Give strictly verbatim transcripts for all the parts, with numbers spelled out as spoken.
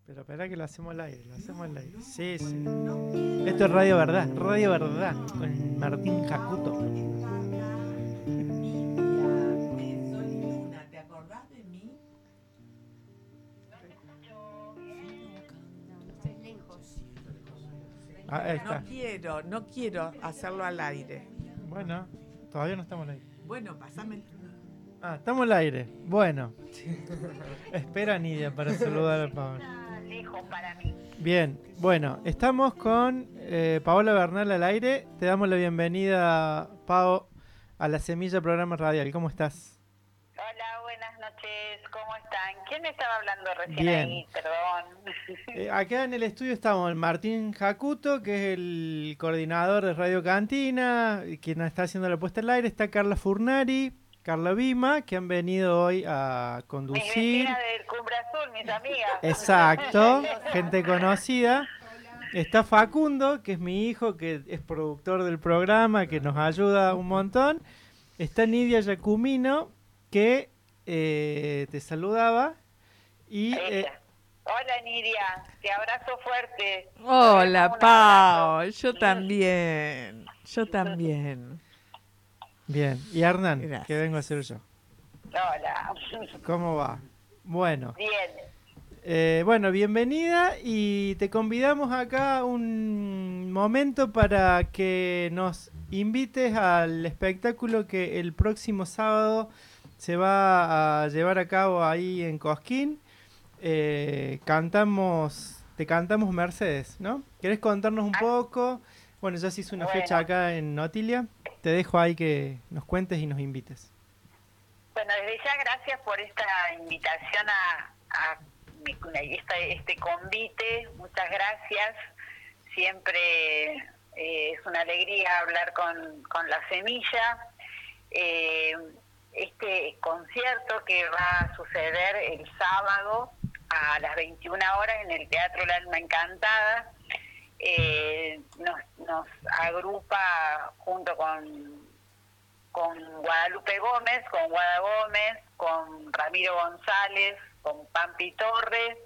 Pero espera que lo hacemos al aire, lo hacemos al aire. Sí, sí. Esto es Radio Verdad, Radio Verdad, con Martín Jacuto. ¿Te acordás de mí? Estoy lejos. Ah, ahí está. No quiero, no quiero hacerlo al aire. Bueno, todavía no estamos al aire. Bueno, pasame. Ah, estamos al aire. Bueno. Espera, Nidia, para saludar a Paola. Lejos para mí. Bien, bueno, estamos con eh, Paola Bernal al aire. Te damos la bienvenida, Pao, a La Semilla Programa Radial. ¿Cómo estás? Hola, buenas noches. ¿Cómo están? ¿Quién me estaba hablando recién Bien. ahí? Perdón. Eh, acá en el estudio estamos Martín Jacuto, que es el coordinador de Radio Cantina, y quien está haciendo la puesta al aire. Está Carla Furnari, Carla Vima, que han venido hoy a Mis conducir. vecinas del Cumbre Azul, mis amigas. Exacto, gente conocida. Está Facundo, que es mi hijo, que es productor del programa, que nos ayuda un montón. Está Nidia Yacumino, que eh, te saludaba. Y eh, Ella. Hola, Nidia. Te abrazo fuerte. Hola, Un Pau. abrazo. Yo también. Yo también. bien, y Hernán, Gracias. que vengo a ser yo. Hola. ¿Cómo va? Bueno, Bien. eh, bueno, bienvenida y te convidamos acá un momento para que nos invites al espectáculo que el próximo sábado se va a llevar a cabo ahí en Cosquín. Eh, cantamos, te cantamos Mercedes, ¿no? ¿Querés contarnos un poco? Bueno, ya se hizo una Bueno. fecha acá en Notilia. Te dejo ahí que nos cuentes y nos invites. Bueno, desde ya gracias por esta invitación a, a mi- este, este convite. Muchas gracias. Siempre eh, es una alegría hablar con, con La Semilla. Eh, este concierto que va a suceder el sábado a las veintiuna horas en el Teatro El Alma Encantada, eh, nos, nos agrupa junto con con Guadalupe Gómez, con Guada Gómez, con Ramiro González, con Pampi Torres,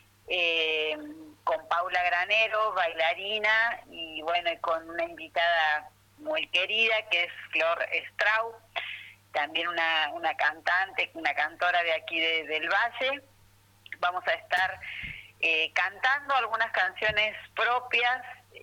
eh, con Paula Granero, bailarina, y bueno, y con una invitada muy querida que es Flor Strau, también una, una cantante, una cantora de aquí de, del Valle. Vamos a estar eh, cantando algunas canciones propias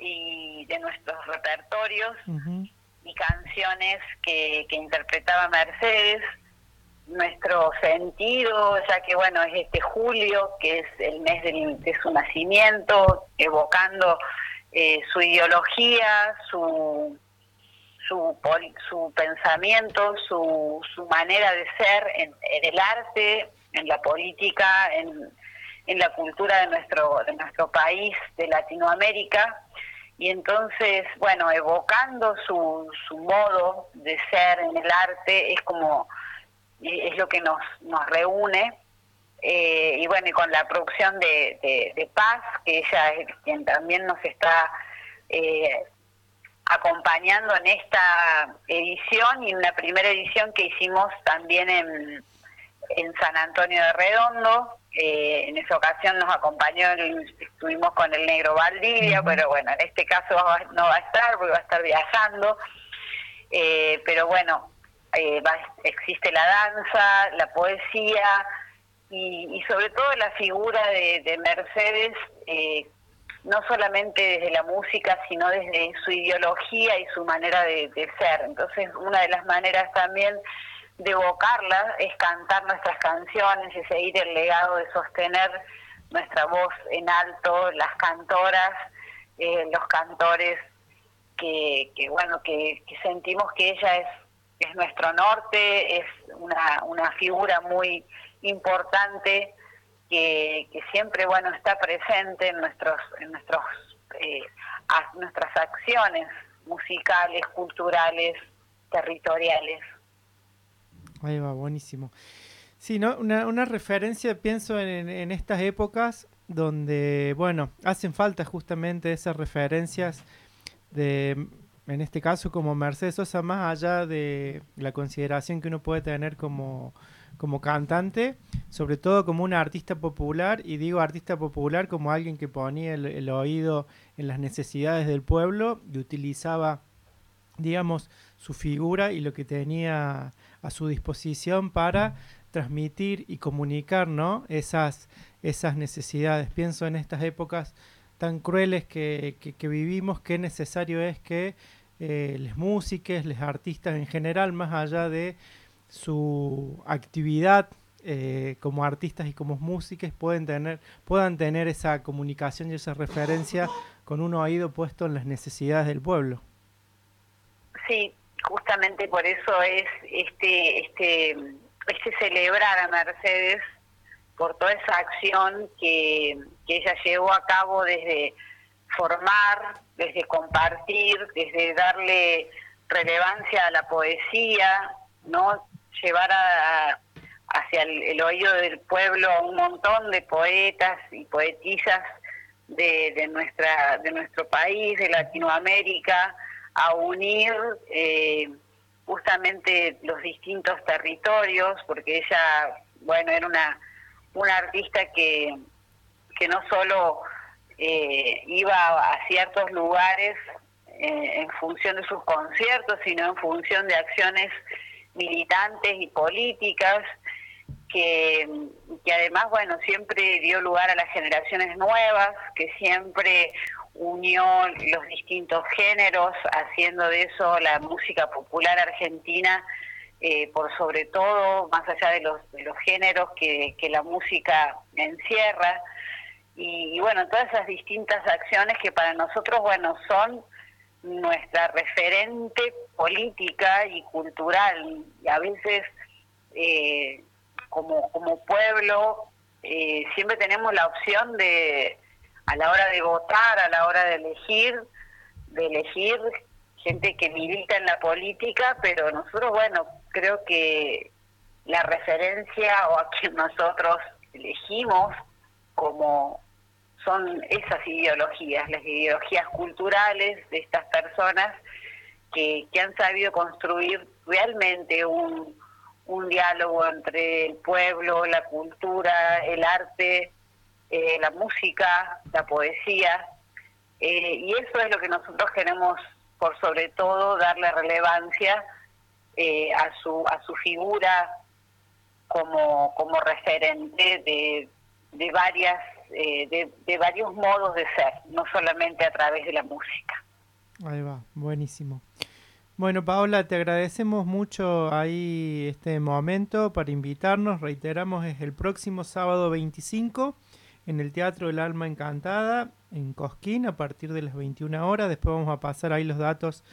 y de nuestros repertorios, Uh-huh. y canciones que, que interpretaba Mercedes, nuestro sentido, ya que bueno, es este julio, que es el mes de, de su nacimiento, evocando eh, su ideología, su su, pol- su pensamiento, su, su manera de ser en, en el arte, en la política, en, en la cultura de nuestro, de nuestro país, de Latinoamérica. Y entonces, bueno, evocando su, su modo de ser en el arte, es como, es lo que nos, nos reúne. Eh, y bueno, y con la producción de, de, de Paz, que ella es quien también nos está eh, acompañando en esta edición, y en la primera edición que hicimos también en, en San Antonio de Redondo. Eh, en esa ocasión nos acompañó, el- estuvimos con el Negro Valdivia, Ujú. pero bueno, en este caso va- no va a estar porque va a estar viajando. Eh, pero bueno, eh, va- existe la danza, la poesía y, y sobre todo la figura de, de Mercedes, eh, no solamente desde la música, sino desde su ideología y su manera de, de ser. Entonces, una de las maneras también de evocarla es cantar nuestras canciones y seguir el legado de sostener nuestra voz en alto, las cantoras, eh, los cantores, que, que bueno, que, que sentimos que ella es, es nuestro norte, es una, una figura muy importante que, que siempre bueno está presente en nuestros en nuestros eh, a- nuestras acciones musicales, culturales, territoriales. Ahí va, buenísimo. Sí, ¿no? Una, una referencia, pienso en, en estas épocas donde, bueno, hacen falta justamente esas referencias de, en este caso, como Mercedes Sosa, más allá de la consideración que uno puede tener como, como cantante, sobre todo como una artista popular, y digo artista popular como alguien que ponía el, el oído en las necesidades del pueblo y utilizaba, digamos, su figura y lo que tenía a su disposición para transmitir y comunicar, ¿no? esas, esas necesidades. Pienso en estas épocas tan crueles que, que, que vivimos, qué necesario es que eh, los músicos, los artistas en general, más allá de su actividad eh, como artistas y como músicos, pueden tener, puedan tener esa comunicación y esa referencia con un oído puesto en las necesidades del pueblo. Sí, justamente por eso es este, este, este celebrar a Mercedes por toda esa acción que, que ella llevó a cabo desde formar, desde compartir, desde darle relevancia a la poesía, ¿no? Llevar a, a, hacia el, el oído del pueblo a un montón de poetas y poetisas de, de, nuestra, de nuestro país, de Latinoamérica, a unir eh, justamente los distintos territorios, porque ella, bueno, era una, una artista que, que no solo eh, iba a ciertos lugares eh, en función de sus conciertos, sino en función de acciones militantes y políticas, que, que además, bueno, siempre dio lugar a las generaciones nuevas, que siempre unió los distintos géneros, haciendo de eso la música popular argentina, eh, por sobre todo, más allá de los, de los géneros que, que la música encierra, y, y bueno, todas esas distintas acciones que para nosotros, bueno, son nuestra referente política y cultural, y a veces eh, como, como pueblo eh, siempre tenemos la opción de, a la hora de votar, a la hora de elegir, de elegir gente que milita en la política, pero nosotros, bueno, creo que la referencia o a quien nosotros elegimos como son esas ideologías, las ideologías culturales de estas personas que, que han sabido construir realmente un, un diálogo entre el pueblo, la cultura, el arte, eh, la música, la poesía, eh, y eso es lo que nosotros queremos, por sobre todo, darle relevancia eh, a su a su figura como, como referente de, de varias eh, de, de varios modos de ser, no solamente a través de la música. Ahí va, buenísimo. Bueno, Paola, te agradecemos mucho ahí este momento para invitarnos. Reiteramos, es el próximo sábado veinticinco en el Teatro del Alma Encantada, en Cosquín, a partir de las veintiuna horas. Después vamos a pasar ahí los datos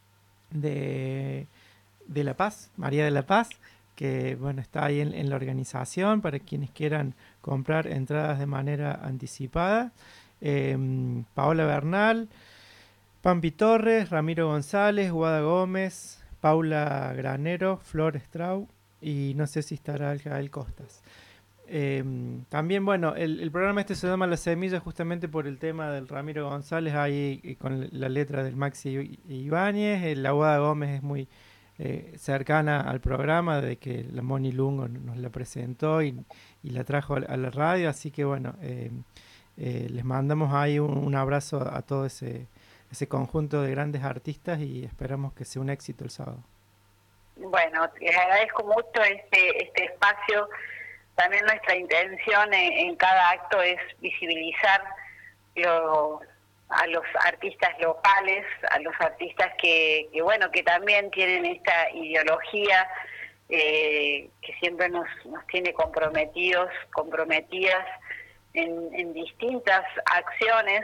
de, de La Paz, María de la Paz, que bueno, está ahí en, en la organización para quienes quieran comprar entradas de manera anticipada. Eh, Paola Bernal, Pampi Torres, Ramiro González, Guada Gómez, Paula Granero, Flor Strau y no sé si estará Gael Costas. Eh, también, bueno, el, el programa este se llama La Semilla justamente por el tema del Ramiro González, ahí eh, con la letra del Maxi Ibáñez. La Guada Gómez es muy eh, cercana al programa, de que la Moni Lungo nos la presentó y, y la trajo a, a la radio, así que bueno, eh, eh, les mandamos ahí un, un abrazo a, a todo ese ese conjunto de grandes artistas y esperamos que sea un éxito el sábado. Bueno, les agradezco mucho este este espacio. También nuestra intención en, en cada acto es visibilizar lo, a los artistas locales, a los artistas que, que bueno, que también tienen esta ideología eh, que siempre nos, nos tiene comprometidos, comprometidas en, en distintas acciones.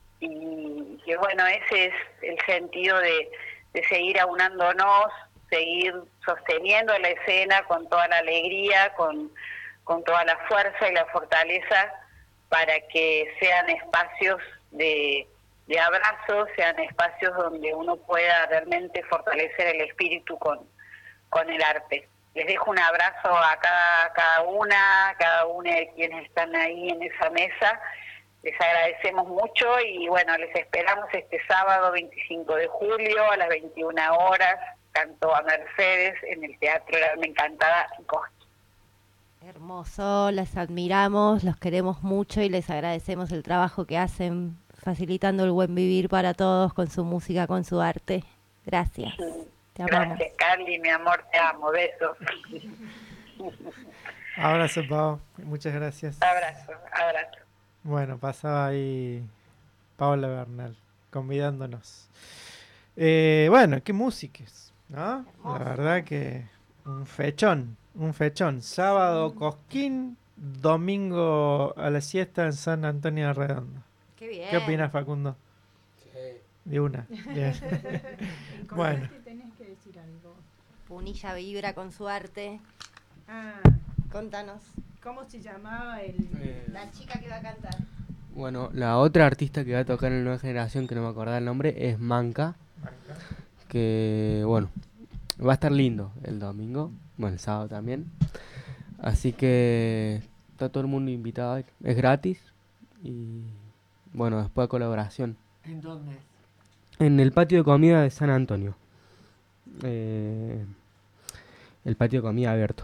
Y que bueno, ese es el sentido de, de seguir aunándonos, seguir sosteniendo la escena con toda la alegría, con, con toda la fuerza y la fortaleza, para que sean espacios de, de abrazo, sean espacios donde uno pueda realmente fortalecer el espíritu con, con el arte. Les dejo un abrazo a cada, cada una, a cada una de quienes están ahí en esa mesa. Les agradecemos mucho y bueno, les esperamos este sábado veinticinco de julio a las veintiuna horas, canto a Mercedes en el Teatro del Alma Encantada en Cosquín. Hermoso, las admiramos, los queremos mucho y les agradecemos el trabajo que hacen facilitando el buen vivir para todos con su música, con su arte. Gracias. Te amamos. Gracias, Carly, mi amor, te amo, besos. Abrazo, Pau. Muchas gracias. Abrazo, abrazo. Bueno, pasaba ahí Paola Bernal convidándonos. Eh, bueno, qué músicas, ¿no? La verdad que un fechón, un fechón. Sábado Cosquín, domingo a la siesta en San Antonio de Redondo. Qué bien. ¿Qué opinas, Facundo? De una. Bien. Bueno. Tenés que decir algo. Punilla vibra con su arte. Ah, Contanos. ¿cómo se llamaba el...? Eh, La chica que va a cantar. bueno, la otra artista que va a tocar en Nueva Generación, que no me acordaba el nombre, es Manca. Que, bueno, va a estar lindo el domingo. Bueno, el sábado también. Así que está todo el mundo invitado. Es gratis. Y, bueno, después de colaboración. ¿En dónde? En el patio de comida de San Antonio. Eh, el patio de comida abierto.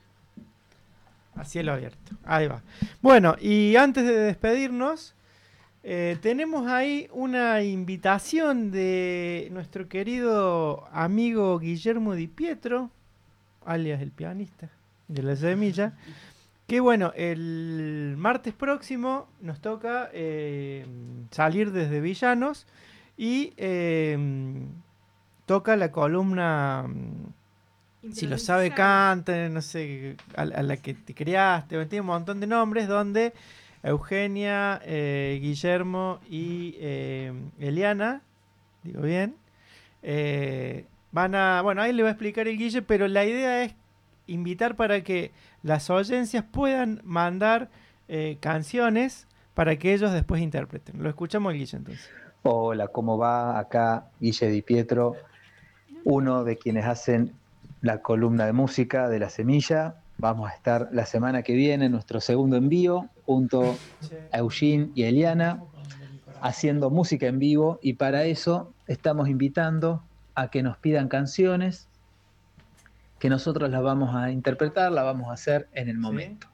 A cielo abierto. Ahí va. Bueno, y antes de despedirnos, eh, tenemos ahí una invitación de nuestro querido amigo Guillermo Di Pietro, alias el pianista de La Semilla, que bueno, el martes próximo nos toca eh, salir desde Villanos y eh, toca la columna... Si lo sabe, canta, no sé, a, a la que te criaste, tiene un montón de nombres donde Eugenia, eh, Guillermo y eh, Eliana, digo bien, eh, van a, bueno, ahí le va a explicar el Guille, pero la idea es invitar para que las audiencias puedan mandar eh, canciones para que ellos después interpreten. Lo escuchamos el Guille entonces. Hola, ¿cómo va? Acá Guille Di Pietro, uno de quienes hacen la columna de música de La Semilla. Vamos a estar la semana que viene en nuestro segundo envío junto a Eugene y Eliana haciendo música en vivo, y para eso estamos invitando a que nos pidan canciones que nosotros las vamos a interpretar, las vamos a hacer en el momento.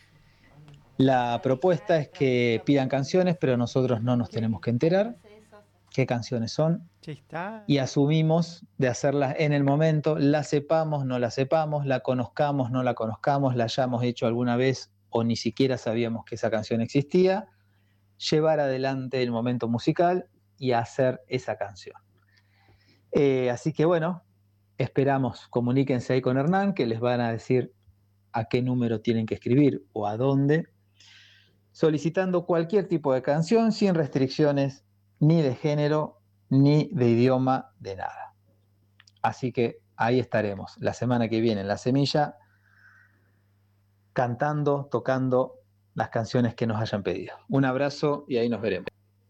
La propuesta es que pidan canciones, pero nosotros no nos tenemos que enterar qué canciones son, y asumimos de hacerlas en el momento, la sepamos, no la sepamos, la conozcamos, no la conozcamos, la hayamos hecho alguna vez o ni siquiera sabíamos que esa canción existía, llevar adelante el momento musical y hacer esa canción. Eh, así que bueno, esperamos, comuníquense ahí con Hernán, que les van a decir a qué número tienen que escribir o a dónde, solicitando cualquier tipo de canción sin restricciones ni de género, ni de idioma, de nada. Así que ahí estaremos la semana que viene en La Semilla, cantando, tocando las canciones que nos hayan pedido. Un abrazo y ahí nos veremos.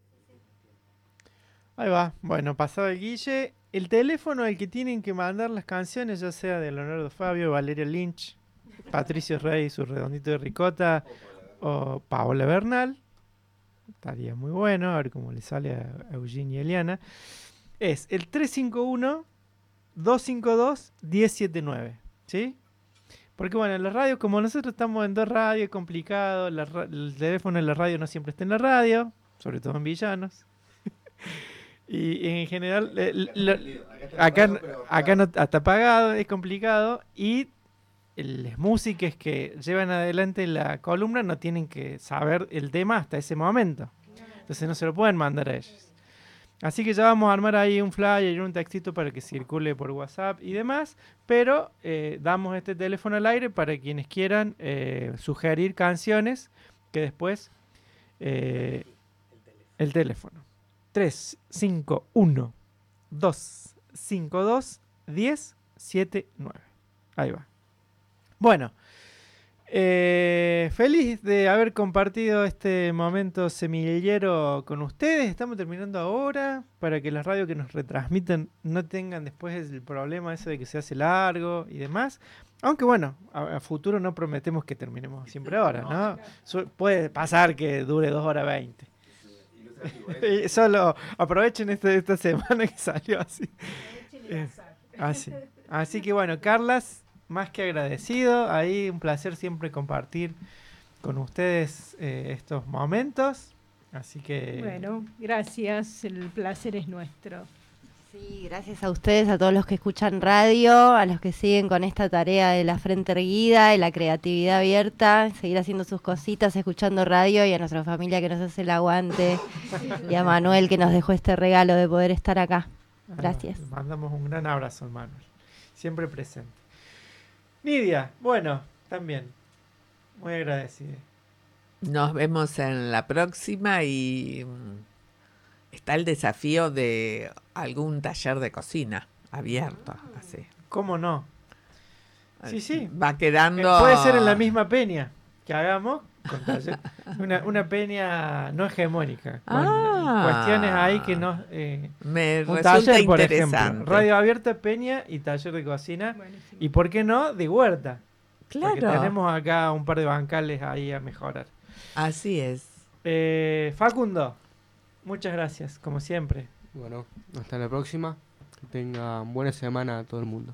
Ahí va. Bueno, pasado el Guille. El teléfono al que tienen que mandar las canciones, ya sea de Leonardo Fabio, Valeria Lynch, Patricio Rey, su redondito de ricota, o Paola Bernal, estaría muy bueno, a ver cómo le sale a Eugenia y Eliana, es el tres cinco uno, dos cinco dos, uno cero siete nueve, ¿sí? Porque bueno, en la radio, como nosotros estamos en dos radios, es complicado, la ra- el teléfono en la radio no siempre está en la radio, sobre todo en Villanos. Y en general, eh, lo- acá, acá no está apagado, es complicado, y las músicas que llevan adelante la columna no tienen que saber el tema hasta ese momento. Entonces no se lo pueden mandar a ellos. Así que ya vamos a armar ahí un flyer y un textito para que circule por WhatsApp y demás. Pero eh, damos este teléfono al aire para quienes quieran eh, sugerir canciones que después... Eh, el teléfono. tres cinco uno, dos cinco dos, uno cero siete nueve. Ahí va. Bueno, eh, feliz de haber compartido este momento semillero con ustedes. Estamos terminando ahora para que las radios que nos retransmiten no tengan después el problema ese de que se hace largo y demás. Aunque bueno, a, a futuro no prometemos que terminemos siempre ahora, ¿no? Su- puede pasar que dure dos horas veinte. Y solo aprovechen este, esta semana que salió así. Eh, así. Así que bueno, Carlas, más que agradecido. Ahí un placer siempre compartir con ustedes eh, estos momentos. Así que... Bueno, gracias, el placer es nuestro. Sí, gracias a ustedes, a todos los que escuchan radio, a los que siguen con esta tarea de la frente erguida y la creatividad abierta, seguir haciendo sus cositas, escuchando radio, y a nuestra familia que nos hace el aguante, y a Manuel que nos dejó este regalo de poder estar acá. Gracias. Ah, mandamos un gran abrazo, Manuel. Siempre presente. Nidia, bueno, también. Muy agradecida. Nos vemos en la próxima y mm, está el desafío de algún taller de cocina abierto, así. ¿Cómo no? Sí, sí. Va quedando... Eh, puede ser en la misma peña que hagamos, con taller, una, una peña no hegemónica, con Ah. cuestiones ahí que no... Eh, Me un resulta taller, por interesante. ejemplo, radio abierta, peña y taller de cocina. Buenísimo. Y por qué no, de huerta. Porque Claro, tenemos acá un par de bancales ahí a mejorar. así es. Eh, Facundo, muchas gracias, como siempre. Bueno, hasta la próxima. Que tengan buena semana a todo el mundo.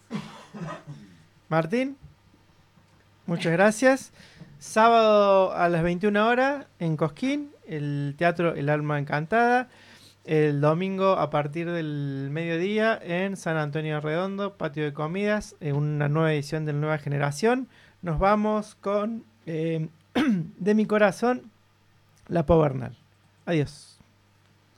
Martín, muchas gracias. Sábado a las veintiuna horas en Cosquín, el Teatro El Alma Encantada. El domingo a partir del mediodía en San Antonio Redondo, Patio de Comidas, en una nueva edición de Nueva Generación. Nos vamos con eh, De mi corazón, La Povernal. Adiós.